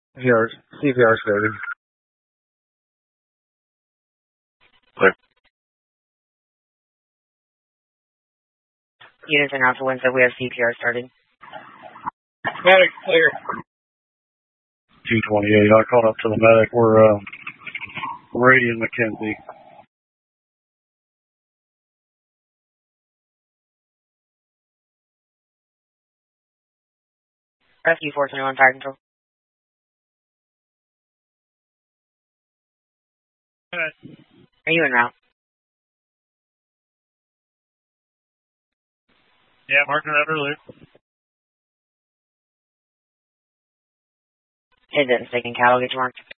CPR started. Clear. Units in Alpha Windsor, we have CPR started. Medic clear. 228, I caught up to the medic. We're Radian McKenzie. Rescue 421, fire control. Good. Are you en route? Yeah, marking that earlier. Hit it and sticking cattle, get you marked.